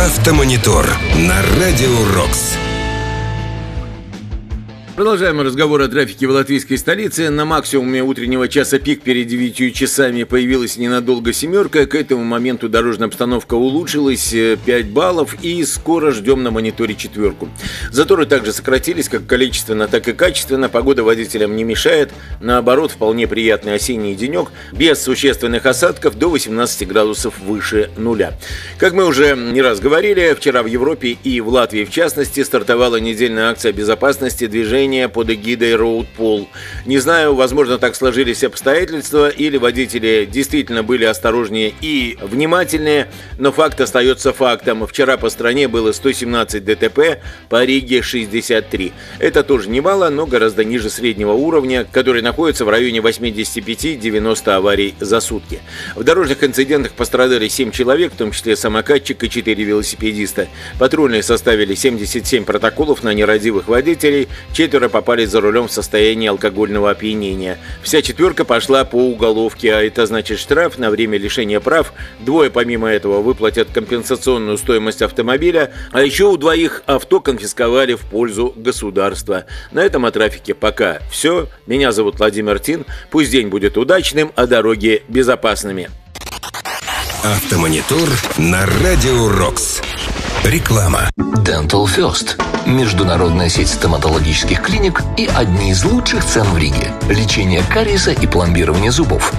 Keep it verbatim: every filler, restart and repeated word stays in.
Автомонитор на Радио Рокс. Продолжаем разговор о трафике в латвийской столице. На максимуме утреннего часа пик перед девятью часами появилась ненадолго семерка. К этому моменту дорожная обстановка улучшилась пять баллов, и скоро ждем на мониторе четверку. Заторы также сократились как количественно, так и качественно. Погода водителям не мешает. Наоборот, вполне приятный осенний денек, без существенных осадков, до восемнадцати градусов выше нуля. Как мы уже не раз говорили, вчера в Европе и в Латвии в частности стартовала недельная акция безопасности движения под эгидой Road Poll. Не знаю, возможно, так сложились обстоятельства, или водители действительно были осторожнее и внимательнее, но факт остается фактом. Вчера по стране было сто семнадцать ДТП, по Риге шестьдесят три. Это тоже немало, но гораздо ниже среднего уровня, который находится в районе восемьдесят пять - девяносто аварий за сутки. В дорожных инцидентах пострадали семь человек, в том числе самокатчик и четыре велосипедиста. Патрульные составили семьдесят семь протоколов на нерадивых водителей, четверо попали за рулем в состоянии алкогольного опьянения. Вся четверка пошла по уголовке, а это значит штраф на время лишения прав. Двое помимо этого выплатят компенсационную стоимость автомобиля, а еще у двоих авто конфисковали в пользу государства. На этом о трафике пока все. Меня зовут Владимир Тин. Пусть день будет удачным, а дороги безопасными. Автомонитор на Радио Рокс. Реклама. Dental First. Международная сеть стоматологических клиник и одни из лучших цен в Риге. Лечение кариеса и пломбирование зубов.